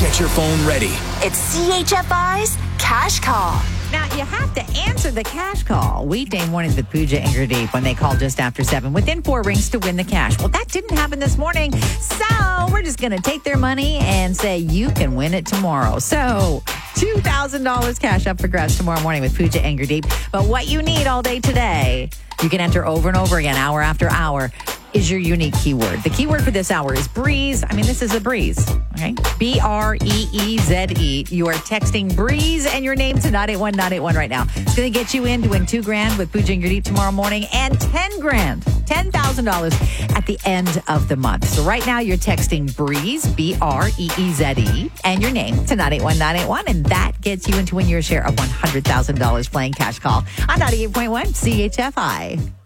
Get your phone ready. It's CHFI's Cash Call. Now, you have to answer the cash call. Weekday mornings with Pooja and Gurdeep when they call just after 7 within 4 rings to win the cash. Well, that didn't happen this morning. So we're just going to take their money and say you can win it tomorrow. So $2,000 cash up for grabs tomorrow morning with Pooja and Gurdeep. But what you need all day today, you can enter over and over again, hour after hour, is your unique keyword. The keyword for this hour is breeze. I mean, this is a breeze, okay? BREEZE. You are texting breeze and your name to 981-981 right now. It's going to get you in to win $2,000 with Pooja and Gurdeep tomorrow morning and $10,000, $10,000 at the end of the month. So right now you're texting breeze, BREEZE, and your name to 981-981, and that gets you in to win your share of $100,000 playing Cash Call on 98.1 CHFI.